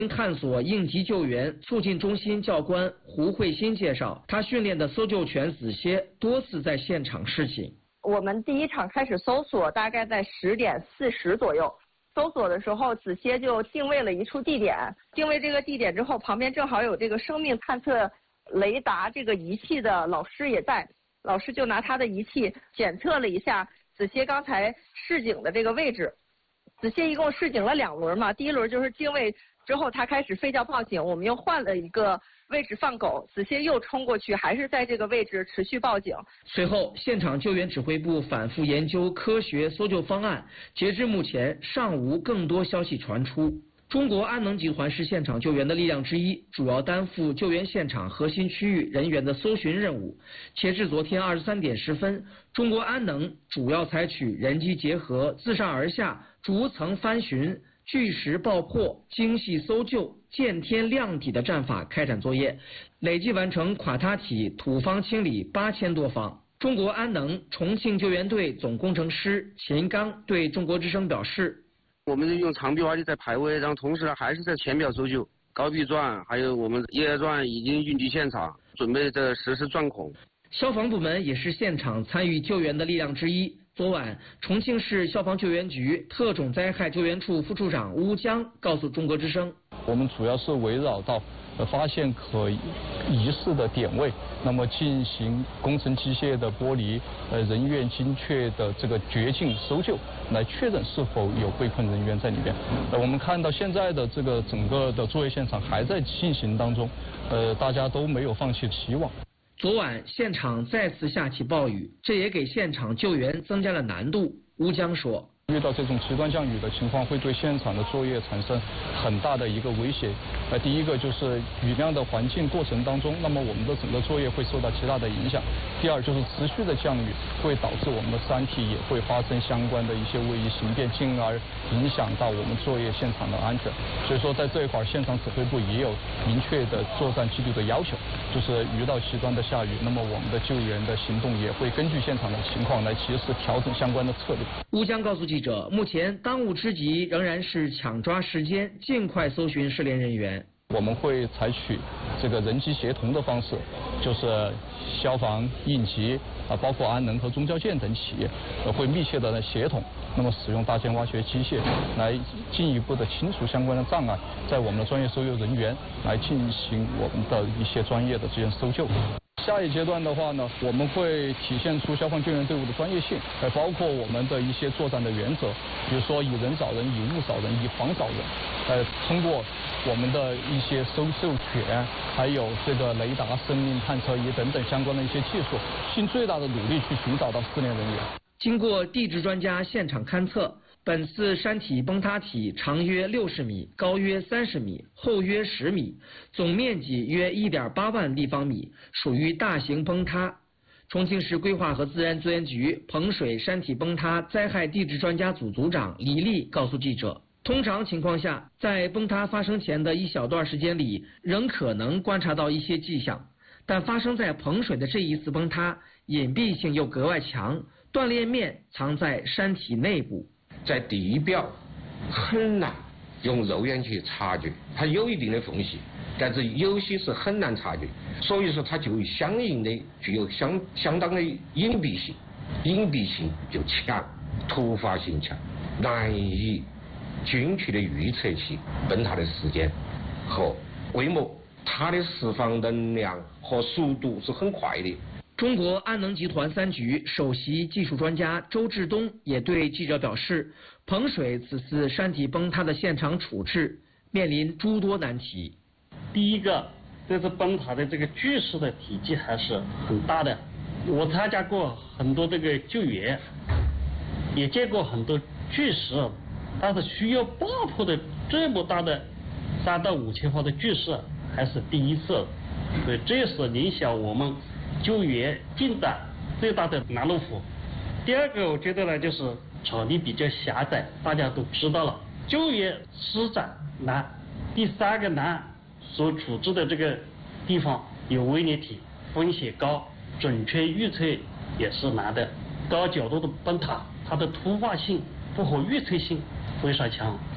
探索应急救援促进中心教官胡慧欣介绍，他训练的搜救犬子歇多次在现场示警。 我们第一场开始搜索，大概在10点40左右。搜索的时候，子歇就定位了一处地点。定位这个地点之后，旁边正好有这个生命探测雷达这个仪器的老师也在。老师就拿他的仪器检测了一下子歇刚才示警的这个位置。子歇一共示警了2轮嘛，第一轮就是定位之后，他开始吠叫报警，我们又换了一个位置放狗，子歇又冲过去，还是在这个位置持续报警。 随后，现场救援指挥部反复研究科学搜救方案，截至目前尚无更多消息传出。中国安能集团是现场救援的力量之一，主要担负救援现场核心区域人员的搜寻任务。截至昨天23点10分，中国安能主要采取人机结合、自上而下、逐层翻寻、据实爆破、精细搜救、见天亮体的战法开展作业，累计完成垮塌体土方清理8000多方。中国安能重庆救援队总工程师秦刚对中国之声表示， 我们用长臂蛙力在排位，然后同时还是在浅表搜救。高臂钻还有我们野钻已经运抵现场，准备着实施钻孔。 消防部门也是现场参与救援的力量之一。昨晚，重庆市消防救援局特种灾害救援处副处长乌江告诉中国之声， 我们主要是围绕到发现可疑似的点位，那么进行工程机械的剥离，人员精确的这个掘进搜救，来确认是否有被困人员在里边。我们看到现在的这个整个的作业现场还在进行当中，大家都没有放弃希望。 昨晚现场再次下起暴雨，这也给现场救援增加了难度。乌江说， 遇到这种极端降雨的情况，会对现场的作业产生很大的一个威胁。第一个就是雨量的环境过程当中，那么我们的整个作业会受到极大的影响。第二就是持续的降雨会导致我们的山体也会发生相关的一些位移形变，进而影响到我们作业现场的安全。所以说在这一块，现场指挥部也有明确的作战纪律的要求，就是遇到极端的下雨，那么我们的救援的行动也会根据现场的情况来及时调整相关的策略。 乌江告诉记者，目前当务之急仍然是抢抓时间，尽快搜寻失联人员。 我们会采取这个人机协同的方式，就是消防、应急包括安能和中交建等企业会密切的协同，那么使用大件挖掘机械来进一步的清除相关的障碍，在我们的专业搜救人员来进行我们的一些专业的这些搜救。下一阶段的话呢，我们会体现出消防救援队伍的专业性，包括我们的一些作战的原则，比如说以人找人，以物找人，以防找人。通过我们的一些搜救犬，还有这个雷达、生命探测仪等等相关的一些技术，尽最大的努力去寻找到失联人员。 经过地质专家现场勘测，本次山体崩塌体长约60米，高约30米，厚约10米，总面积约1.8万立方米，属于大型崩塌。重庆市规划和自然资源局彭水山体崩塌灾害地质专家组组长李丽告诉记者，通常情况下，在崩塌发生前的一小段时间里，仍可能观察到一些迹象，但发生在彭水的这一次崩塌，隐蔽性又格外强，断裂面藏在山体内部。 在地表很难用肉眼去察觉，它有一定的缝隙，但是有些是很难察觉，所以说它就相应的具有相当的隐蔽性，隐蔽性就强，突发性强，难以精确的预测其崩塌的时间和规模，它的释放能量和速度是很快的。 中国安能集团3局首席技术专家周志东也对记者表示，彭水此次山体崩塌的现场处置面临诸多难题。 第一个，这次崩塌的这个巨石的体积还是很大的，我参加过很多这个救援，也见过很多巨石，但是需要爆破的这么大的3到5千方的巨石还是第一次，所以这是影响我们救援进展最大的拦路虎。第二个，我觉得呢，就是场地比较狭窄，大家都知道了，救援施展难。第三个难，所处置的这个地方有微裂体，风险高，准确预测也是难的。高角度的崩塌，它的突发性不可预测性非常强，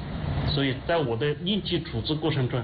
所以在我的应急处置过程中，